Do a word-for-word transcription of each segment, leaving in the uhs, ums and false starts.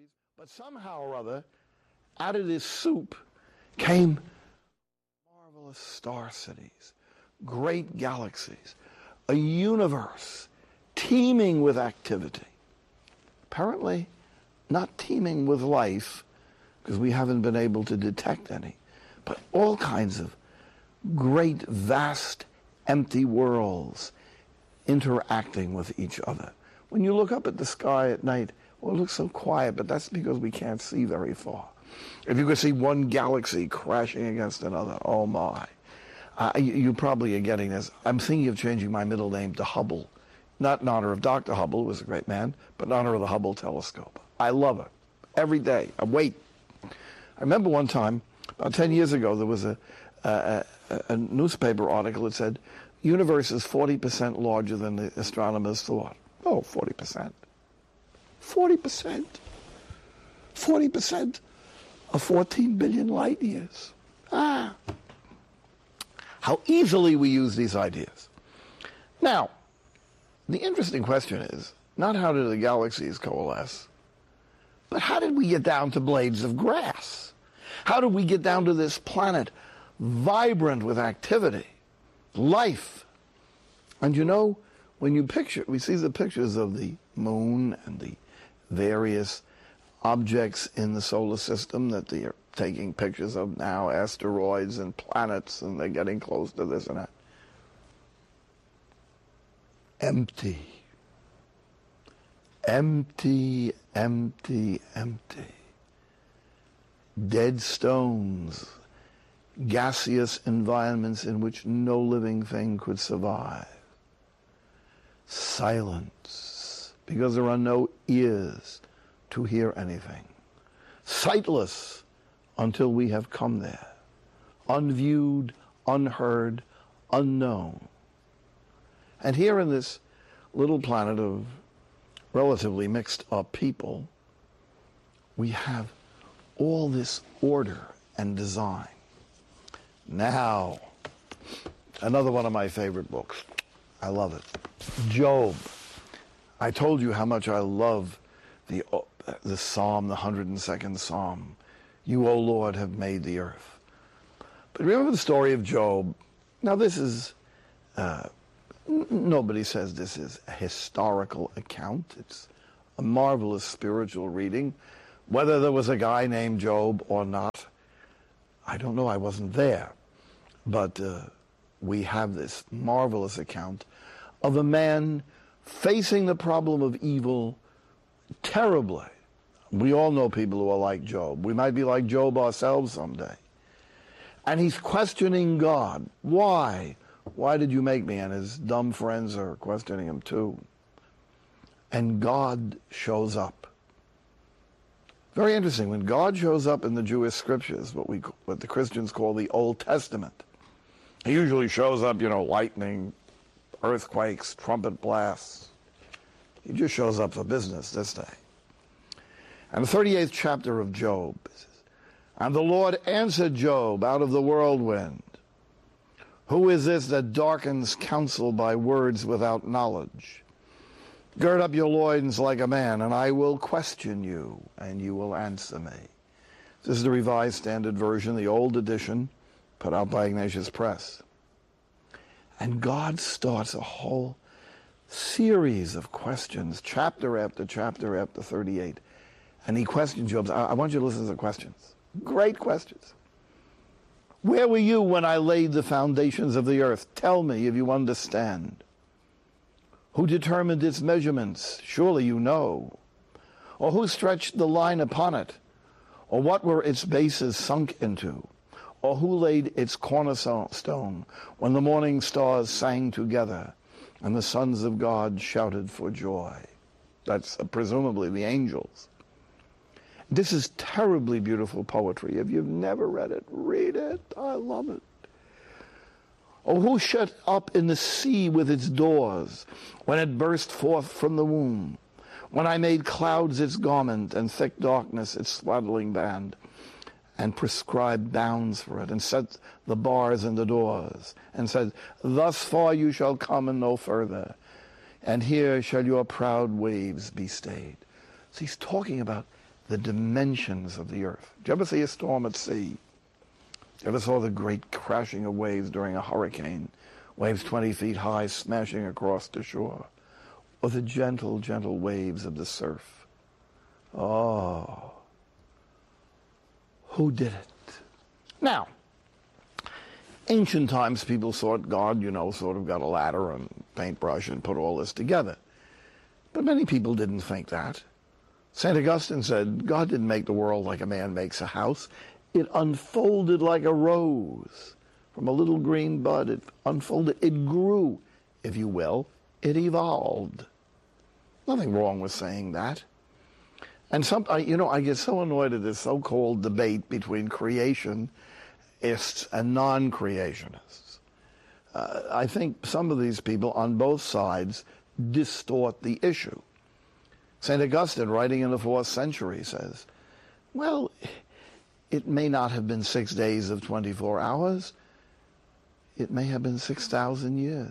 But somehow or other, out of this soup came marvelous star cities, great galaxies, a universe teeming with activity. Apparently not teeming with life, because we haven't been able to detect any, but all kinds of great, vast, empty worlds interacting with each other. When you look up at the sky at night, well, it looks so quiet, but that's because we can't see very far. If you could see one galaxy crashing against another, oh my. Uh, you, you probably are getting this. I'm thinking of changing my middle name to Hubble. Not in honor of Doctor Hubble, who was a great man, but in honor of the Hubble telescope. I love it. Every day. I wait. I remember one time, about ten years ago, there was a, a, a, a newspaper article that said, universe is forty percent larger than the astronomers thought. Oh, forty percent. forty percent. forty percent of fourteen billion light years. Ah. How easily we use these ideas. Now, the interesting question is, not how did the galaxies coalesce, but how did we get down to blades of grass? How did we get down to this planet vibrant with activity, life? And you know, when you picture, we see the pictures of the moon and the various objects in the solar system that they are taking pictures of now, asteroids and planets, and they're getting close to this and that. Empty. Empty, empty, empty. Dead stones, gaseous environments in which no living thing could survive. Silence, because there are no ears to hear anything. Sightless until we have come there. Unviewed, unheard, unknown. And here in this little planet of relatively mixed up people, we have all this order and design. Now, another one of my favorite books. I love it. Job. I told you how much I love the, the Psalm, the one hundred second Psalm. You, O Lord, have made the earth. But remember the story of Job. Now this is, uh, n- nobody says this is a historical account. It's a marvelous spiritual reading. Whether there was a guy named Job or not, I don't know, I wasn't there. But uh, we have this marvelous account of a man facing the problem of evil terribly. We all know people who are like Job. We might be like Job ourselves someday. And he's questioning God. Why? Why did you make me? And his dumb friends are questioning him too. And God shows up. Very interesting. When God shows up in the Jewish scriptures, what we, what the Christians call the Old Testament, he usually shows up, you know, lightning, earthquakes, trumpet blasts. He just shows up for business this day. And the thirty-eighth chapter of Job says, and the Lord answered Job out of the whirlwind, who is this that darkens counsel by words without knowledge? Gird up your loins like a man, and I will question you, and you will answer me. This is the Revised Standard Version, the old edition, put out by Ignatius Press. And God starts a whole series of questions, chapter after chapter after thirty-eight. And he questions Job. I want you to listen to the questions. Great questions. Where were you when I laid the foundations of the earth? Tell me if you understand. Who determined its measurements? Surely you know. Or who stretched the line upon it? Or what were its bases sunk into? Or who laid its cornerstone when the morning stars sang together and the sons of God shouted for joy? That's uh, presumably the angels. This is terribly beautiful poetry. If you've never read it, read it. I love it. Or who shut up in the sea with its doors when it burst forth from the womb? When I made clouds its garment and thick darkness its swaddling band, and prescribed bounds for it, and set the bars and the doors, and said, thus far you shall come and no further, and here shall your proud waves be stayed. So he's talking about the dimensions of the earth. Did you ever see a storm at sea? You ever saw the great crashing of waves during a hurricane? Waves twenty feet high smashing across the shore. Or the gentle, gentle waves of the surf. Oh. Who did it? Now, ancient times people thought God, you know, sort of got a ladder and paintbrush and put all this together. But many people didn't think that. Saint Augustine said, God didn't make the world like a man makes a house. It unfolded like a rose. From a little green bud, it unfolded. It grew, if you will. It evolved. Nothing wrong with saying that. And some, I, you know, I get so annoyed at this so-called debate between creationists and non-creationists. Uh, I think some of these people on both sides distort the issue. Saint Augustine, writing in the fourth century, says, well, it may not have been six days of twenty-four hours. It may have been six thousand years,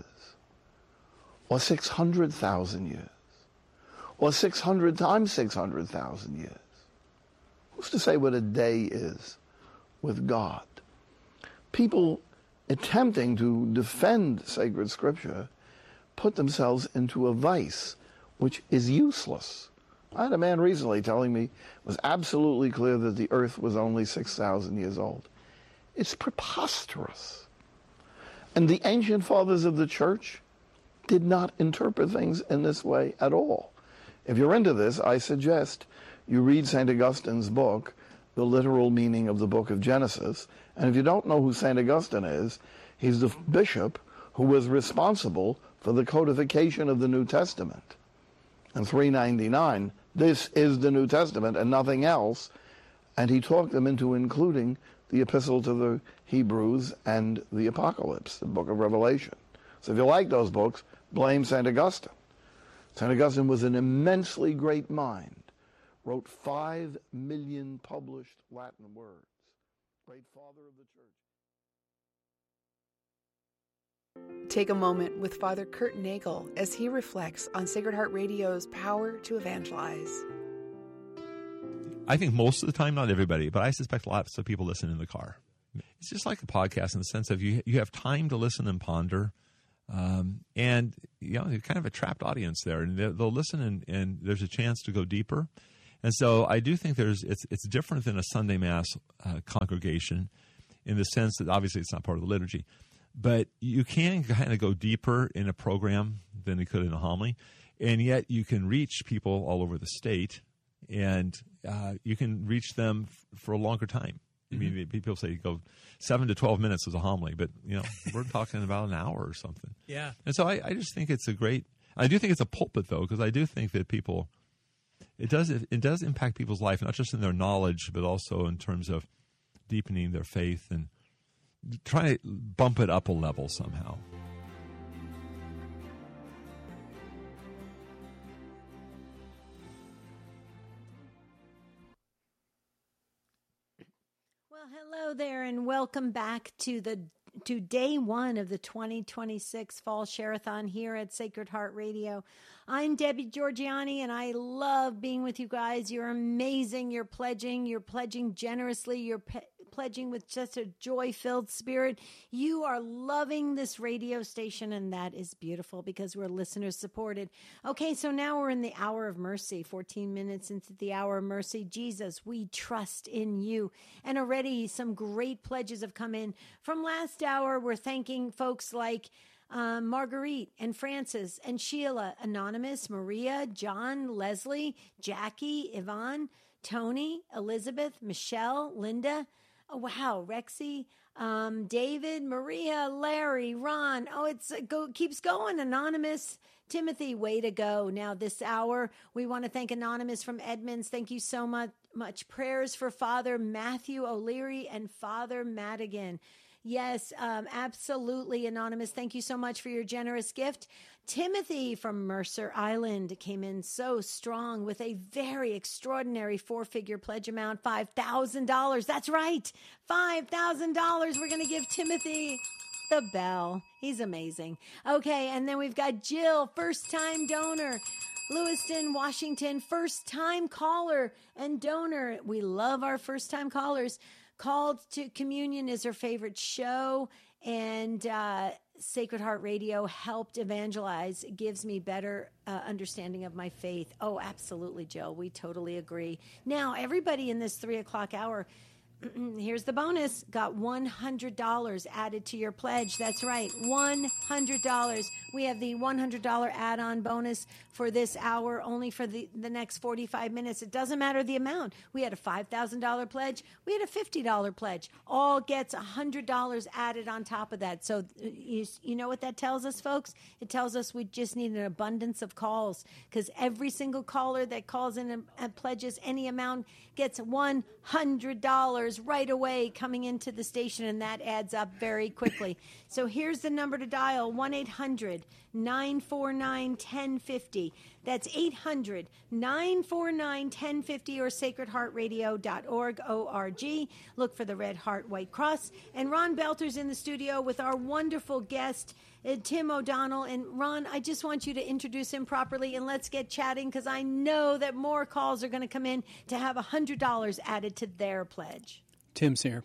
or six hundred thousand years, or six hundred times six hundred thousand years. Who's to say what a day is with God? People attempting to defend sacred scripture put themselves into a vice which is useless. I had a man recently telling me it was absolutely clear that the earth was only six thousand years old. It's preposterous. And the ancient fathers of the church did not interpret things in this way at all. If you're into this, I suggest you read Saint Augustine's book, The Literal Meaning of the Book of Genesis. And if you don't know who Saint Augustine is, he's the bishop who was responsible for the codification of the New Testament. In three ninety-nine, this is the New Testament and nothing else. And he talked them into including the Epistle to the Hebrews and the Apocalypse, the book of Revelation. So if you like those books, blame Saint Augustine. Saint Augustine was an immensely great mind, wrote five million published Latin words. Great father of the church. Take a moment with Father Kurt Nagel as he reflects on Sacred Heart Radio's power to evangelize. I think most of the time, not everybody, but I suspect lots of people listen in the car. It's just like a podcast in the sense of you you have time to listen and ponder. Um, and, you know, you're kind of a trapped audience there. And they'll listen and, and there's a chance to go deeper. And so I do think there's it's it's different than a Sunday Mass uh, congregation in the sense that obviously it's not part of the liturgy. But you can kind of go deeper in a program than you could in a homily. And yet you can reach people all over the state. And uh, you can reach them f- for a longer time. I mean, mm-hmm. people say you go seven to twelve minutes as a homily, but you know we're talking about an hour or something. Yeah. And so I, I just think it's a great. I do think it's a pulpit though, because I do think that people, it does it does impact people's life, not just in their knowledge, but also in terms of deepening their faith and trying to bump it up a level somehow. Hello there, and welcome back to the to day one of the twenty twenty-six Fall Share-a-thon here at Sacred Heart Radio. I'm Debbie Georgiani, and I love being with you guys. You're amazing. You're pledging. You're pledging generously. You're pe- pledging with just a joy-filled spirit. You are loving this radio station, and that is beautiful because we're listener-supported. Okay, so now we're in the hour of mercy, fourteen minutes into the hour of mercy. Jesus, we trust in you. And already some great pledges have come in. From last hour, we're thanking folks like Um, Marguerite and Francis and Sheila, Anonymous, Maria, John, Leslie, Jackie, Yvonne, Tony, Elizabeth, Michelle, Linda. Oh, wow. Rexy, um, David, Maria, Larry, Ron. Oh, it's uh, go keeps going. Anonymous, Timothy, way to go. Now this hour, we want to thank Anonymous from Edmonds. Thank you so much. Much prayers for Father Matthew O'Leary and Father Madigan. Yes, um, absolutely, Anonymous. Thank you so much for your generous gift. Timothy from Mercer Island came in so strong with a very extraordinary four-figure pledge amount, five thousand dollars. That's right, five thousand dollars. We're going to give Timothy the bell. He's amazing. Okay, and then we've got Jill, first-time donor. Lewiston, Washington, first-time caller and donor. We love our first-time callers. Called to Communion is her favorite show, and uh, Sacred Heart Radio helped evangelize. It gives me better uh, understanding of my faith. Oh, absolutely, Jill. We totally agree. Now, everybody in this three o'clock hour, here's the bonus, got one hundred dollars added to your pledge. That's right, one hundred dollars. We have the one hundred dollars add-on bonus for this hour, only for the, the next forty-five minutes. It doesn't matter the amount. We had a five thousand dollars pledge. We had a fifty dollars pledge. All gets one hundred dollars added on top of that. So you, you know what that tells us, folks? It tells us we just need an abundance of calls, because every single caller that calls in and, and pledges any amount gets one hundred dollars right away coming into the station, and that adds up very quickly. So here's the number to dial, one eight hundred nine four nine one oh five oh. That's eight hundred nine four nine one oh five oh or sacred heart radio dot org, O R G. Look for the Red Heart White Cross. And Ron Belter's in the studio with our wonderful guest, uh, Tim O'Donnell. And Ron, I just want you to introduce him properly, and let's get chatting, because I know that more calls are going to come in to have one hundred dollars added to their pledge. Tim's here.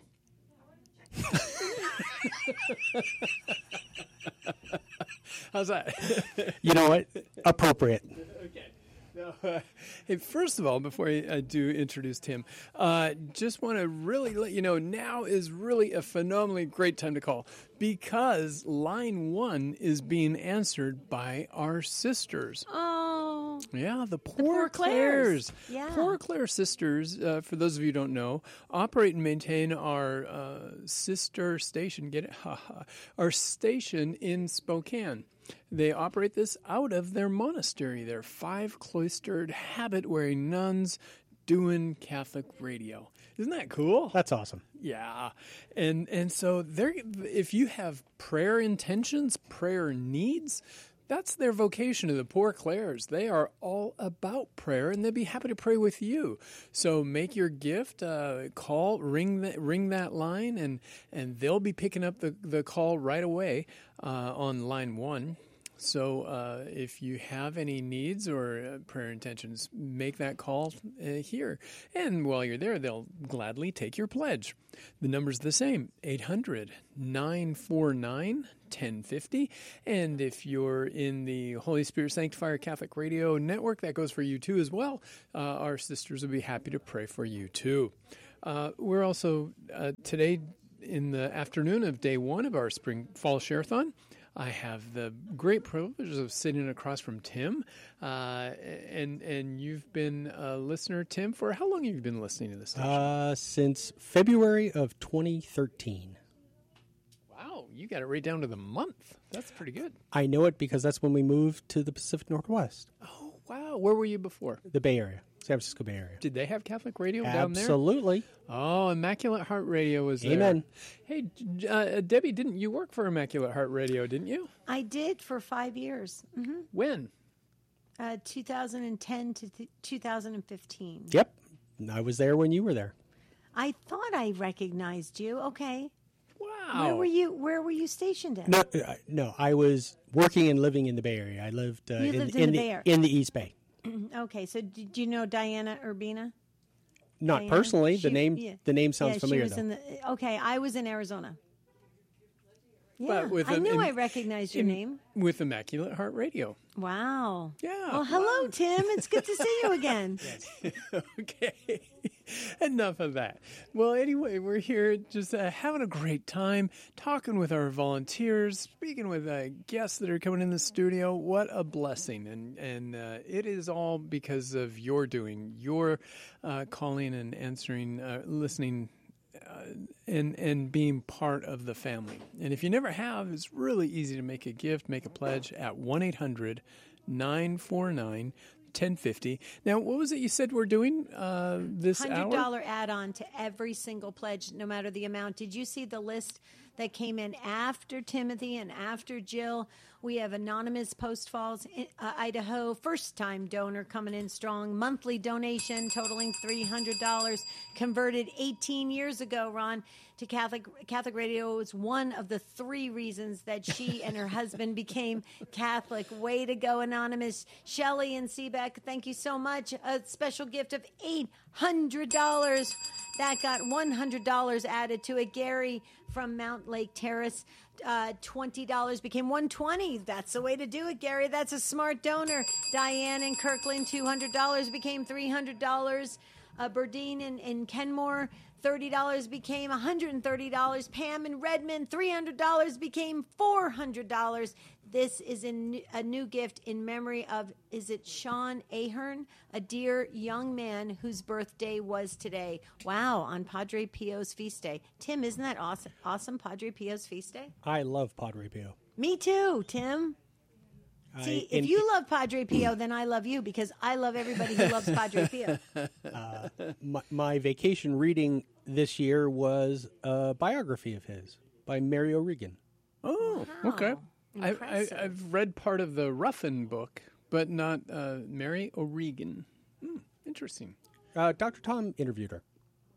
How's that? You know what? Appropriate. Okay. No, uh, hey, first of all, before I, I do introduce Tim, uh, just want to really let you know now is really a phenomenally great time to call, because line one is being answered by our sisters. Oh. Yeah, the Poor, The Poor Clares. Clares. Yeah. Poor Clare sisters, uh, for those of you who don't know, operate and maintain our uh, sister station, get it? Ha ha. Our station in Spokane. They operate this out of their monastery. They're five cloistered, habit-wearing nuns doing Catholic radio. Isn't that cool? That's awesome. Yeah. And and so they're, if you have prayer intentions, prayer needs, that's their vocation of the Poor Clares. They are all about prayer, and they'd be happy to pray with you. So make your gift, uh, call, ring the, ring that line, and, and they'll be picking up the, the call right away uh, on line one. So uh, if you have any needs or uh, prayer intentions, make that call uh, here. And while you're there, they'll gladly take your pledge. The number's the same, eight hundred nine four nine one oh five oh. And if you're in the Holy Spirit Sanctifier Catholic Radio Network, that goes for you too as well. Uh, our sisters will be happy to pray for you too. Uh, we're also uh, today in the afternoon of day one of our spring fall share-a-thon. I have the great privilege of sitting across from Tim, uh, and and you've been a listener, Tim, for how long have you been listening to this station? Uh, since February of twenty thirteen. Wow, you got it right down to the month. That's pretty good. I know it because that's when we moved to the Pacific Northwest, Oh, wow. Where were you before? the Bay Area, San Francisco Bay Area. Did they have Catholic radio down there? Absolutely. Oh, Immaculate Heart Radio was there. Amen. Hey, J- uh, Debbie, didn't you work for Immaculate Heart Radio, didn't you? I did for five years. Mm-hmm. When? Uh, two thousand ten to th- two thousand fifteen. Yep. I was there when you were there. I thought I recognized you. Okay. Wow. Where were you? Where were you stationed at? No, uh, no, I was working and living in the Bay Area. I lived, uh, You in, lived in the the, Bay Area. in the East Bay. Okay. So did you know Diana Urbina? Not Diana? personally. She- the name yeah. the name sounds yeah, familiar she was though. in the. Okay, I was in Arizona. Yeah, But with I a- knew in- I recognized your in- name. With Immaculate Heart Radio. Wow. Yeah. Well, hello, Tim. It's good to see you again. Okay. Enough of that. Well, anyway, we're here just uh, having a great time, talking with our volunteers, speaking with uh, guests that are coming in the studio. What a blessing. And, and uh, it is all because of your doing, your uh, calling and answering, uh, listening, uh, and and being part of the family. And if you never have, it's really easy to make a gift, make a pledge at one eight hundred nine four nine ten fifty. Now, what was it you said we're doing uh, this one hour? hundred dollars add-on to every single pledge, no matter the amount. Did you see the list that came in after Timothy and after Jill? We have Anonymous, Post Falls, uh, Idaho, first-time donor coming in strong. Monthly donation totaling three hundred dollars. Converted eighteen years ago, Ron, to Catholic Catholic Radio. Was one of the three reasons that she and her husband became Catholic. Way to go, Anonymous. Shelley and Seebeck, thank you so much. A special gift of eight hundred dollars. That got one hundred dollars added to it. Gary from Mount Lake Terrace, uh, twenty dollars became one hundred twenty dollars. That's the way to do it, Gary. That's a smart donor. Diane in Kirkland, two hundred dollars became three hundred dollars. Uh, Berdine in, in Kenmore, thirty dollars became one hundred thirty dollars. Pam in Redmond, three hundred dollars became four hundred dollars. This is a, a new gift in memory of, is it Sean Ahern, a dear young man whose birthday was today. Wow, on Padre Pio's feast day. Tim, isn't that awesome? Awesome, Padre Pio's feast day? I love Padre Pio. Me too, Tim. I, See, if and- you love Padre Pio, then I love you because I love everybody who loves Padre Pio. uh, my, my vacation reading this year was a biography of his by Mary O'Regan. Oh, Wow. okay. I, I, Impressive. I've read part of the Ruffin book, but not uh, Mary O'Regan. Hmm, interesting. Uh, Doctor Tom interviewed her.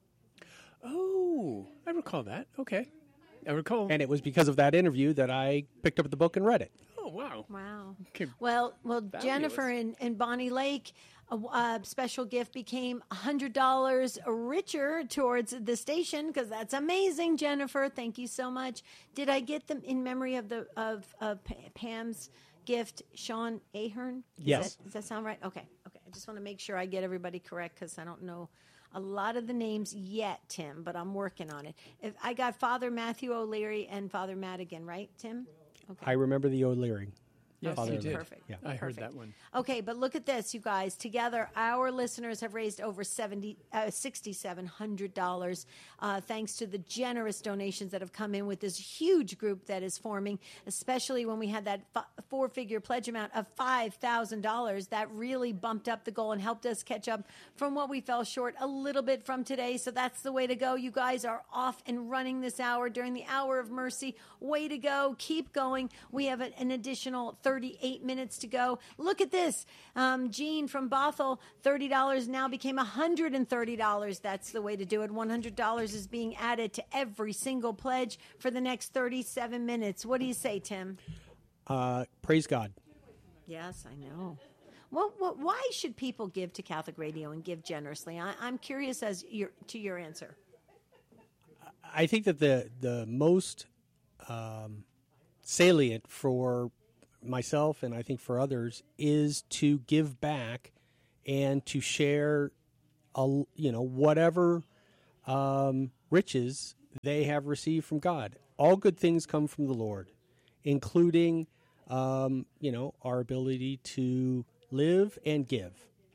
Oh, I recall that. Okay. I recall. And it was because of that interview that I picked up the book and read it. Oh, wow. Wow. Okay. Well, well, Fabulous. Jennifer in, in Bonnie Lake, a, a special gift became one hundred dollars richer towards the station because that's amazing, Jennifer. Thank you so much. Did I get them in memory of the of, of Pam's gift, Sean Ahern? Does Yes. That, does that sound right? Okay. Okay. I just want to make sure I get everybody correct because I don't know a lot of the names yet, Tim, but I'm working on it. If I got Father Matthew O'Leary and Father Madigan, right, Tim? Okay. I remember the O'Leary. Yes, Father you did. Perfect. Yeah. I heard Perfect. that one. Okay, but look at this, you guys. Together, our listeners have raised over seventy, uh, six thousand seven hundred dollars uh, thanks to the generous donations that have come in with this huge group that is forming, especially when we had that f- four-figure pledge amount of five thousand dollars. That really bumped up the goal and helped us catch up from what we fell short a little bit from today. So that's the way to go. You guys are off and running this hour during the hour of mercy. Way to go. Keep going. We have a, an additional thirty-eight minutes to go. Look at this. Um, Jean from Bothell, thirty dollars now became one hundred thirty dollars. That's the way to do it. one hundred dollars is being added to every single pledge for the next thirty-seven minutes. What do you say, Tim? Uh, praise God. Yes, I know. Well, well, why should people give to Catholic Radio and give generously? I, I'm curious as your, to your answer. I think that the the most um, salient for myself and I think for others is to give back and to share, a, you know, whatever um, riches they have received from God. All good things come from the Lord, including, um, you know, our ability to live and give.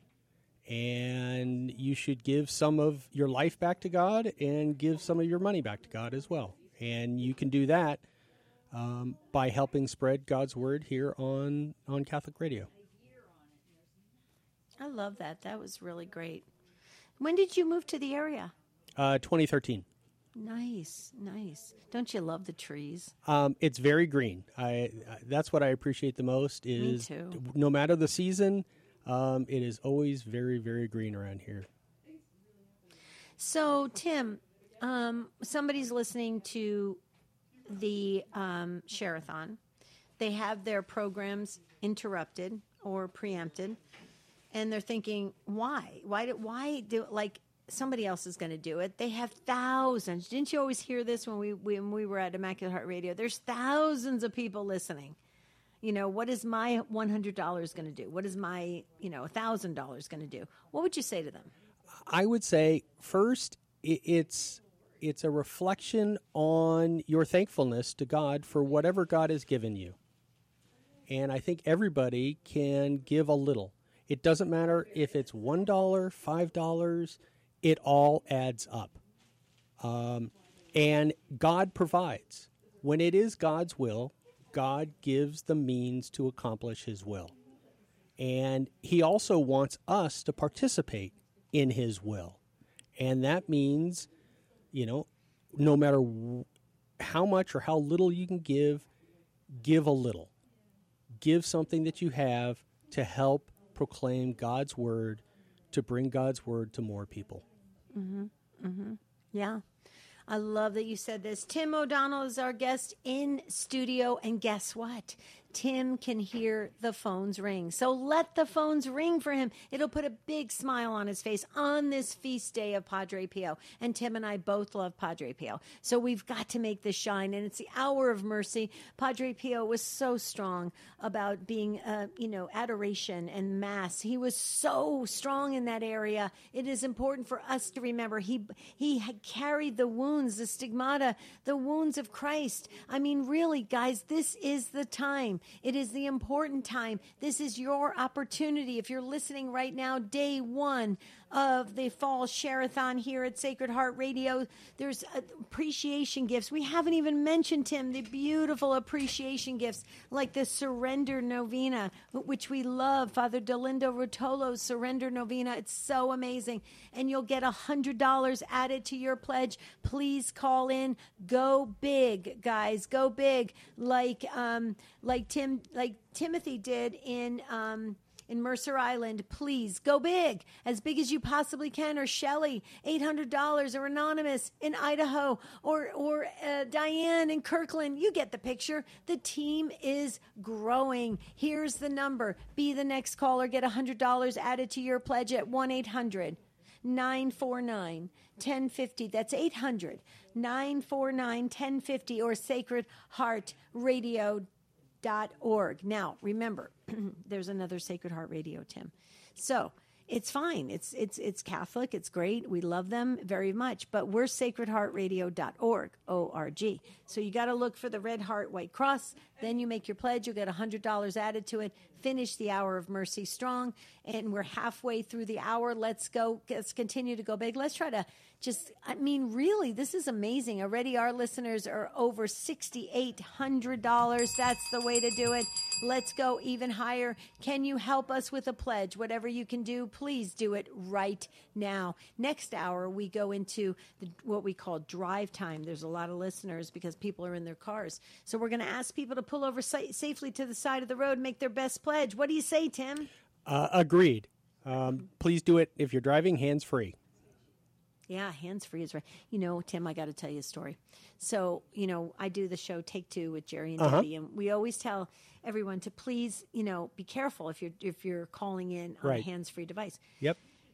And you should give some of your life back to God and give some of your money back to God as well. And you can do that um, by helping spread God's word here on, on Catholic Radio. I love that. That was really great. When did you move to the area? Uh, twenty thirteen. Nice, nice. Don't you love the trees? Um, it's very green. I, I that's what I appreciate the most. Is too. No matter the season, um, it is always very, very green around here. So, Tim, um, somebody's listening to the um, Share-a-thon. They have their programs interrupted or preempted, and they're thinking, why? Why do, why do, like, somebody else is going to do it? They have thousands. Didn't you always hear this when we, when we were at Immaculate Heart Radio? There's thousands of people listening. You know, what is my one hundred dollars going to do? What is my, you know, one thousand dollars going to do? What would you say to them? I would say first, i- it's it's a reflection on your thankfulness to God for whatever God has given you. And I think everybody can give a little. It doesn't matter if it's one dollar, five dollars, it all adds up. Um, and God provides. When it is God's will, God gives the means to accomplish his will. And he also wants us to participate in his will. And that means, you know, no matter w- how much or how little you can give, give a little. give something that you have to help proclaim God's word, to bring God's word to more people. Mm-hmm. Mm-hmm. Yeah. I love that you said this. Tim O'Donnell is our guest in studio, and guess what? Tim can hear the phones ring. So let the phones ring for him. It'll put a big smile on his face on this feast day of Padre Pio. And Tim and I both love Padre Pio. So we've got to make this shine. And it's the hour of mercy. Padre Pio was so strong about being, uh, you know, adoration and mass. He was so strong in that area. It is important for us to remember he, he had carried the wounds, the stigmata, the wounds of Christ. I mean, really, guys, this is the time. It is the important time. This is your opportunity. If you're listening right now, day one of the fall share-a-thon here at Sacred Heart Radio, there's appreciation gifts. We haven't even mentioned, Tim, the beautiful appreciation gifts like the Surrender Novena, which we love. Father Dolindo Rotolo's Surrender Novena. It's so amazing. And you'll get one hundred dollars added to your pledge. Please call in. Go big, guys. Go big. Like um, like Tim, like Timothy did in... Um, in Mercer Island. Please go big, as big as you possibly can. Or Shelley, eight hundred dollars, or Anonymous in Idaho, or or uh, Diane in Kirkland. You get the picture. The team is growing. Here's the number. Be the next caller. Get one hundred dollars added to your pledge at one eight hundred nine four nine one oh five oh. That's eight hundred nine four nine one oh five oh or sacred heart radio dot org. Now, remember, there's another Sacred Heart Radio, Tim. So it's fine. It's it's it's Catholic. It's great. We love them very much. But we're sacred heart radio dot org, O R G. So you got to look for the red heart, white cross. Then you make your pledge. You'll get one hundred dollars added to it. Finish the hour of mercy strong. And we're halfway through the hour. Let's go. Let's continue to go big. Let's try to just, I mean, really, this is amazing. Already our listeners are over six thousand eight hundred dollars. That's the way to do it. Let's go even higher. Can you help us with a pledge? Whatever you can do, please do it right now. Next hour, we go into the, what we call drive time. There's a lot of listeners because people are in their cars. So we're going to ask people to pull over sa- safely to the side of the road, make their best pledge. What do you say, Tim? Uh, agreed. Um, please do it if you're driving hands-free. Yeah, hands-free is right. You know, Tim, I got to tell you a story. So, you know, I do the show Take Two with Jerry and Uh-huh. Debbie, and we always tell everyone to please, you know, be careful if you're if you're calling in on Right. a hands-free device. Yep.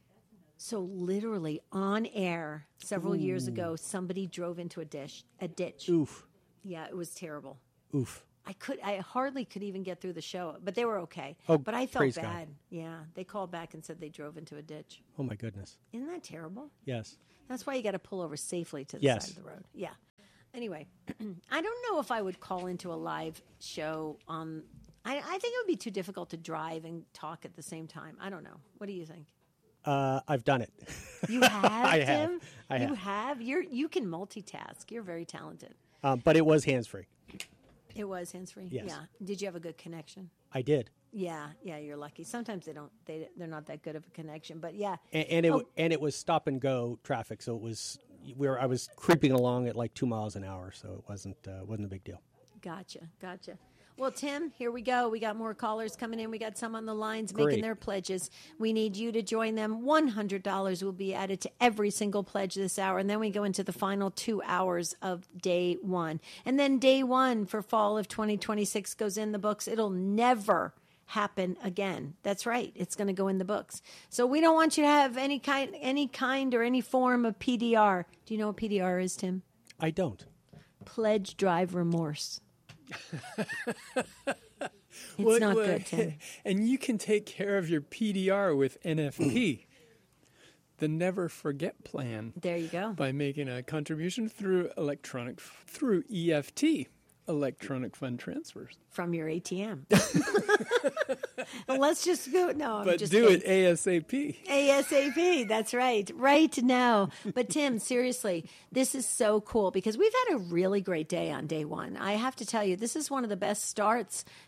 So literally on air several years ago, somebody drove into a dish, a ditch. Oof. Yeah, it was terrible. Oof. I could, I hardly could even get through the show, but they were okay. Oh, but I felt praise God. bad. Yeah, they called back and said they drove into a ditch. Oh, my goodness. Isn't that terrible? Yes. That's why you got to pull over safely to the Yes. side of the road. Yeah. Anyway, I don't know if I would call into a live show on. I, I think it would be too difficult to drive and talk at the same time. I don't know. What do you think? Uh, I've done it. You have, I Tim? have. I you have. have. You're you can multitask. You're very talented. Um, but it was hands-free. It was hands free. Yes. Yeah. Did you have a good connection? I did. Yeah. Yeah. You're lucky. Sometimes they don't. They they're not that good of a connection. But yeah. And, and it Oh. w and it was stop and go traffic, so it was we were I was creeping along at like two miles an hour, so it wasn't uh, wasn't a big deal. Gotcha, gotcha. Well, Tim, here we go. We got more callers coming in. We got some on the lines making Great. their pledges. We need you to join them. one hundred dollars will be added to every single pledge this hour. And then we go into the final two hours of day one. And then day one for fall of twenty twenty-six goes in the books. It'll never happen again. That's right. It's going to go in the books. So we don't want you to have any kind, any kind or any form of P D R. Do you know what P D R is, Tim? I don't. Pledge drive remorse. It's What- not what- good, Tim. And you can take care of your P D R with N F P, the Never Forget plan, There you go. by making a contribution through electronic through E F T, electronic fund transfers. From your A T M. Well, let's just go. No, I'm But just do kidding. it ASAP. ASAP. That's right. Right now. But Tim, seriously, this is so cool because we've had a really great day on day one. I have to tell you, this is one of the best starts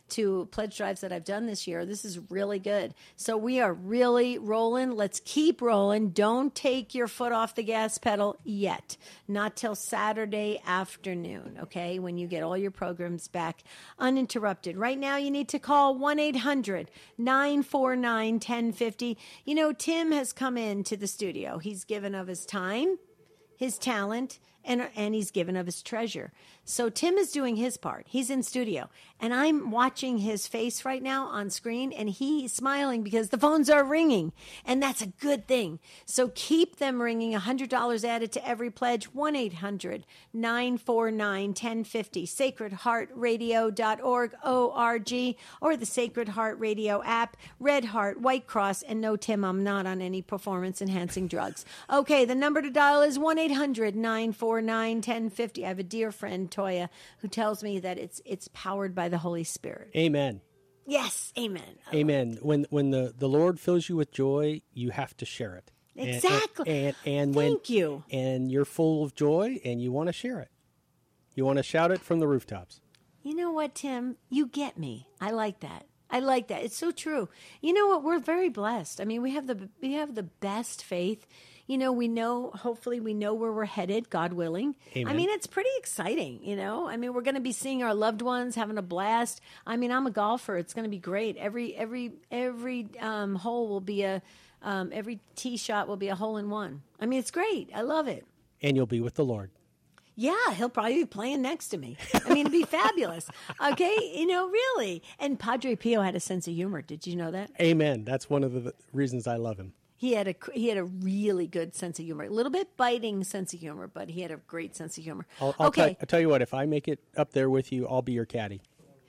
to pledge drives that I've done this year. This is really good. So we are really rolling. Let's keep rolling. Don't take your foot off the gas pedal yet. Not till Saturday afternoon, okay, when you get all your programs back uninterrupted. Right now, you need to call one eight hundred nine four nine one zero five zero. You know, Tim has come into the studio. He's given of his time, his talent, and and he's given of his treasure. So Tim is doing his part. He's in studio. And I'm watching his face right now on screen, and he's smiling because the phones are ringing. And that's a good thing. So keep them ringing. one hundred dollars added to every pledge. one eight hundred nine four nine one zero five zero. sacred heart radio dot org, O R G, or the Sacred Heart Radio app. Red Heart, White Cross, and no, Tim, I'm not on any performance-enhancing drugs. Okay, the number to dial is one eight hundred nine four nine one zero five zero. I have a dear friend, Toya, who tells me that it's it's powered by the Holy Spirit. Amen. Yes, amen. Amen. When when the, the Lord fills you with joy, you have to share it. Exactly. And, and, and when, Thank you. And you're full of joy, and you want to share it. You want to shout it from the rooftops. You know what, Tim? You get me. I like that. I like that. It's so true. You know what? We're very blessed. I mean, we have the we have the best faith. You know, we know, hopefully we know where we're headed, God willing. Amen. I mean, it's pretty exciting, you know. I mean, we're going to be seeing our loved ones, having a blast. I mean, I'm a golfer. It's going to be great. Every every every um, hole will be a, um, every tee shot will be a hole in one. I mean, it's great. I love it. And you'll be with the Lord. Yeah, he'll probably be playing next to me. I mean, it'd be fabulous. Okay, you know, really. And Padre Pio had a sense of humor. Did you know that? Amen. That's one of the reasons I love him. He had a he had a really good sense of humor, a little bit biting sense of humor, but he had a great sense of humor. I'll, I'll okay, t- I'll tell you what. If I make it up there with you, I'll be your caddy.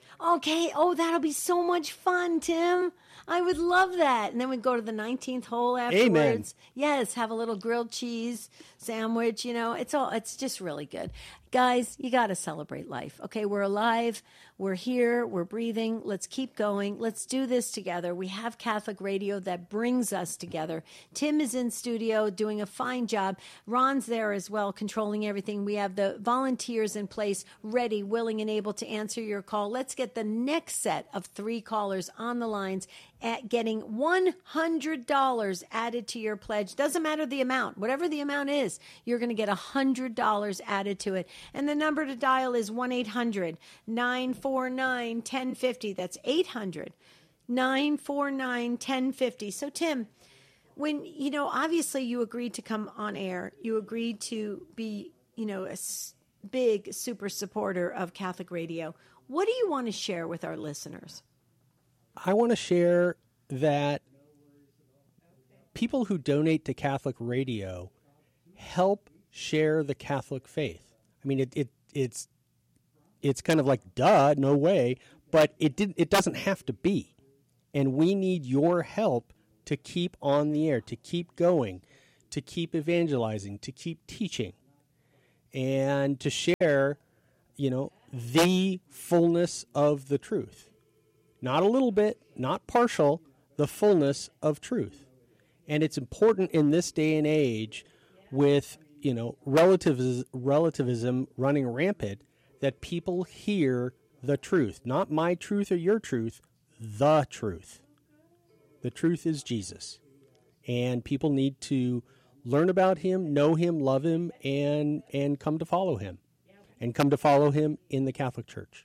Okay. Oh, that'll be so much fun, Tim. I would love that. And then we'd go to the nineteenth hole afterwards. Amen. Yes, have a little grilled cheese sandwich. You know, it's all. It's just really good. Guys, you got to celebrate life. Okay, we're alive. We're here. We're breathing. Let's keep going. Let's do this together. We have Catholic radio that brings us together. Tim is in studio doing a fine job. Ron's there as well, controlling everything. We have the volunteers in place, ready, willing, and able to answer your call. Let's get the next set of three callers on the lines at getting one hundred dollars added to your pledge. Doesn't matter the amount. Whatever the amount is, you're going to get one hundred dollars added to it. And the number to dial is one eight hundred nine four nine one zero five zero. That's eight hundred nine four nine one zero five zero. So, Tim, when, you know, obviously you agreed to come on air, you agreed to be, you know, a s- big super supporter of Catholic radio. What do you want to share with our listeners? I want to share that people who donate to Catholic radio help share the Catholic faith. I mean, it, it it's it's kind of like, duh, no way, but it did it doesn't have to be. And we need your help to keep on the air, to keep going, to keep evangelizing, to keep teaching, and to share, you know, the fullness of the truth. Not a little bit, not partial, the fullness of truth. And it's important in this day and age with, you know, relativism, relativism running rampant, that people hear the truth. Not my truth or your truth, the truth. The truth is Jesus. And people need to learn about him, know him, love him, and and come to follow him. And come to follow him in the Catholic Church.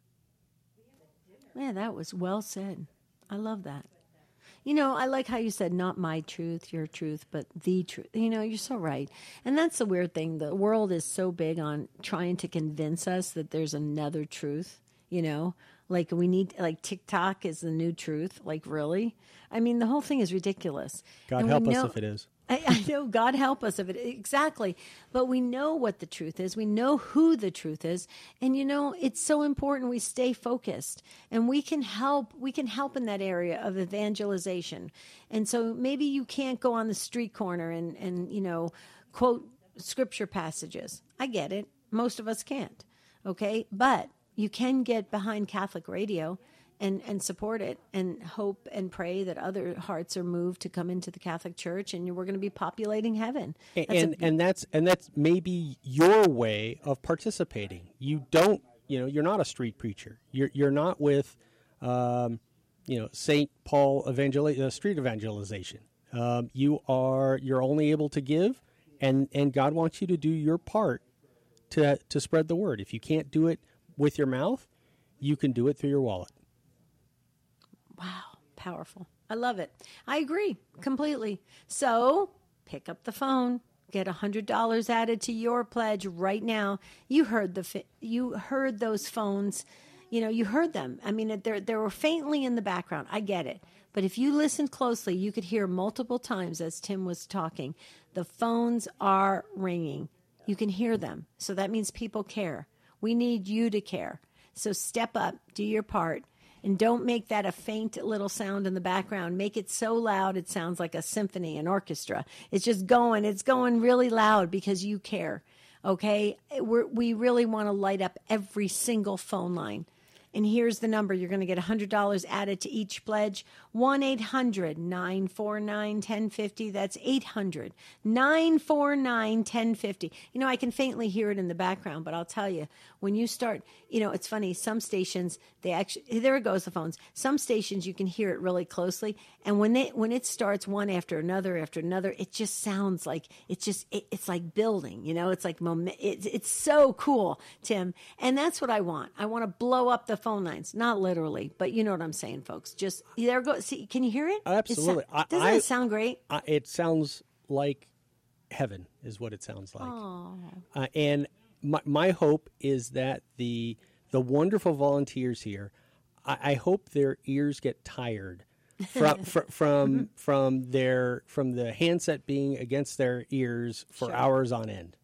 Man, that was well said. I love that. You know, I like how you said, not my truth, your truth, but the truth. You know, you're so right. And that's the weird thing. The world is so big on trying to convince us that there's another truth, you know? Like we need, like TikTok is the new truth. Like, really? I mean, the whole thing is ridiculous. God And help we us know- if it is. I, I know, God help us if it exactly, but we know what the truth is. We know who the truth is, and you know it's so important we stay focused, and we can help. We can help in that area of evangelization. And so maybe you can't go on the street corner and and you know quote scripture passages. I get it. Most of us can't. Okay, but you can get behind Catholic radio and, and support it and hope and pray that other hearts are moved to come into the Catholic Church, and we're going to be populating heaven. And That's and, a- and that's and that's maybe your way of participating. You don't, you know, you're not a street preacher. You're you're not with um, you know, Saint Paul evangel- uh, street evangelization. Um, you are you're only able to give, and, and God wants you to do your part to to spread the word. If you can't do it with your mouth, you can do it through your wallet. Wow, powerful. I love it. I agree completely. So pick up the phone, get one hundred dollars added to your pledge right now. You heard the fi- you heard those phones. You know, you heard them. I mean, they they were faintly in the background. I get it. But if you listened closely, you could hear multiple times as Tim was talking, the phones are ringing. You can hear them. So that means people care. We need you to care. So step up, do your part, and don't make that a faint little sound in the background. Make it so loud it sounds like a symphony, an orchestra. It's just going. It's going really loud because you care. Okay? We're, we really want to light up every single phone line. And here's the number. You're going to get one hundred dollars added to each pledge. one eight hundred nine four nine one zero five zero. That's eight hundred nine four nine one zero five zero. You know, I can faintly hear it in the background, but I'll tell you, when you start, you know, it's funny. Some stations, they actually, there it goes, the phones. Some stations, you can hear it really closely. And when they, when it starts one after another after another, it just sounds like, it's just, it, it's like building, you know, it's like, moment. It's, it's so cool, Tim. And that's what I want. I want to blow up the phone lines, not literally, but you know what I'm saying, folks. Just there go. See, can you hear it? Absolutely. It sa- doesn't I, it sound great? I, it sounds like heaven, is what it sounds like. Uh, and my my hope is that the the wonderful volunteers here, I, I hope their ears get tired from fr- from from their from the handset being against their ears for Sure. hours on end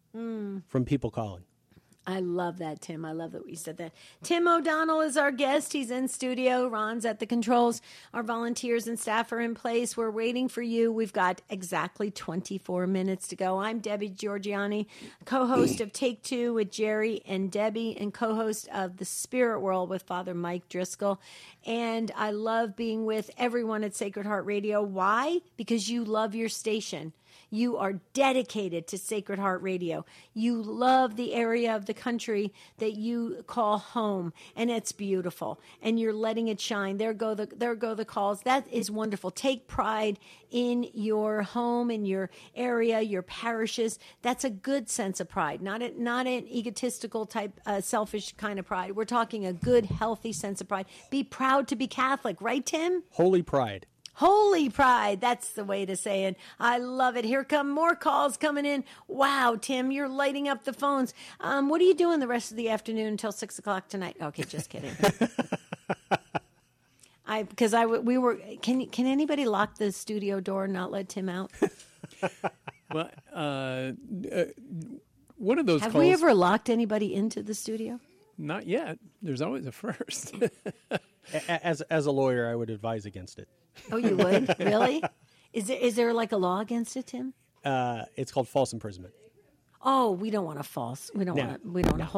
Mm. from people calling. I love that, Tim. I love that we said that. Tim O'Donnell is our guest. He's in studio. Ron's at the controls. Our volunteers and staff are in place. We're waiting for you. We've got exactly twenty-four minutes to go. I'm Debbie Georgiani, co-host of Take Two with Jerry and Debbie, and co-host of The Spirit World with Father Mike Driscoll. And I love being with everyone at Sacred Heart Radio. Why? Because you love your station. You are dedicated to Sacred Heart Radio. You love the area of the country that you call home, and it's beautiful. And you're letting it shine. There go the there go the calls. That is wonderful. Take pride in your home, in your area, your parishes. That's a good sense of pride, not a, not an egotistical type, uh, selfish kind of pride. We're talking a good, healthy sense of pride. Be proud to be Catholic, right, Tim? Holy pride. Holy pride. That's the way to say it. I love it. Here come more calls coming in. Wow, Tim, you're lighting up the phones. Um, what are you doing the rest of the afternoon until six o'clock tonight? Okay, just kidding. I because I we were. Can can anybody lock the studio door and not let Tim out? Well, uh, uh, one of those Have calls. we ever locked anybody into the studio? Not yet. There's always a first. A- As as a lawyer, I would advise against it. Oh, you would? Really? Is there is there like a law against it, Tim? Uh, it's called false imprisonment. Oh, we don't want to false. We don't No. want to. We don't want to hold.